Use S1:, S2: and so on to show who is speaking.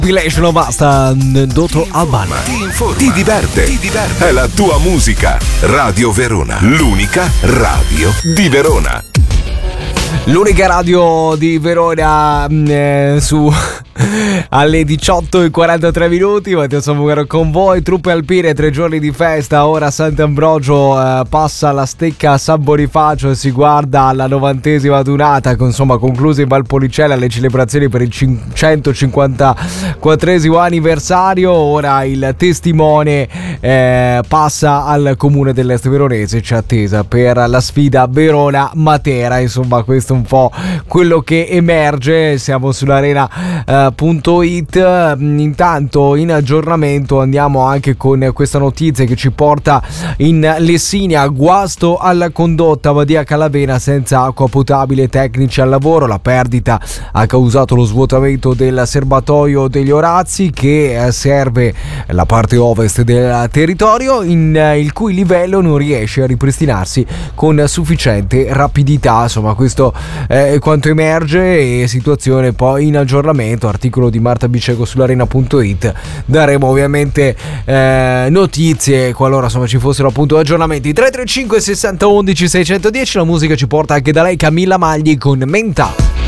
S1: Compilation, basta, Dottor Alban.
S2: Ti informa, ti diverte. È la tua musica. Radio Verona, l'unica radio di Verona.
S1: L'unica radio di Verona su alle 18:43. Matteo Samugaro con voi. Truppe alpine, 3 giorni di festa. Ora a Sant'Ambrogio passa la stecca a San Bonifacio e si guarda alla 90ª adunata, insomma concluse in Valpolicella le celebrazioni per il 154esimo anniversario. Ora il testimone passa al comune dell'Est veronese. C'è attesa per la sfida Verona-Matera. Insomma, questo è un po' quello che emerge. Siamo sull'arena.it. Intanto in aggiornamento andiamo anche con questa notizia che ci porta in Lessinia. Guasto alla condotta Badia Calavena, senza acqua potabile, tecnici al lavoro. La perdita ha causato lo svuotamento del serbatoio degli Orazzi che serve la parte ovest del territorio, il cui livello non riesce a ripristinarsi con sufficiente rapidità. Insomma, questo è quanto emerge, e situazione poi in aggiornamento, articolo di Marta Biceco sull'arena.it. Daremo ovviamente notizie qualora insomma ci fossero appunto aggiornamenti. 335 60 11 610. La musica ci porta anche da lei, Camilla Magli con Menta.